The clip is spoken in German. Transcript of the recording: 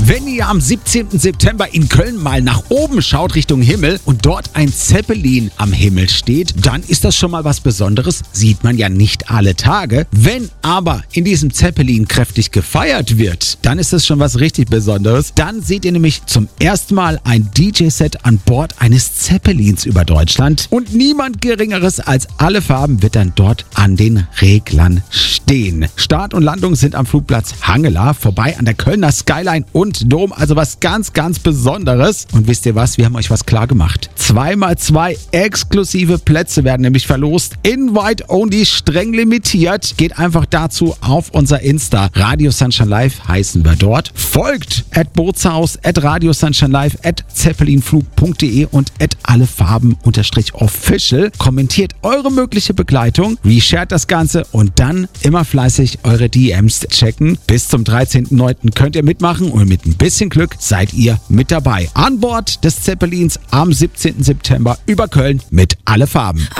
Wenn ihr am 17. September in Köln mal nach oben schaut Richtung Himmel und dort ein Zeppelin am Himmel steht, dann ist das schon mal was Besonderes. Sieht man ja nicht alle Tage. Wenn aber in diesem Zeppelin kräftig gefeiert wird, dann ist das schon was richtig Besonderes. Dann seht ihr nämlich zum ersten Mal ein DJ-Set an Bord eines Zeppelins über Deutschland. Und niemand Geringeres als Alle Farben wird dann dort an den Reglern stehen. Start und Landung sind am Flugplatz Hangela, vorbei an der Kölner Skyline und Dom. Also was ganz, ganz Besonderes. Und wisst ihr was? Wir haben euch was klar gemacht. 2x2 exklusive Plätze werden nämlich verlost. Invite only, streng limitiert. Geht einfach dazu auf unser Insta. Radio Sunshine Live heißen wir dort. Folgt @Bootshaus, @Radio Sunshine Live, @zeppelinflug.de und @allefarben_official. Kommentiert eure mögliche Begleitung, reshared das Ganze und dann immer fleißig eure DMs checken. Bis zum 13.09. könnt ihr mitmachen und mit ein bisschen Glück seid ihr mit dabei. An Bord des Zeppelins am 17. September über Köln mit Alle Farben.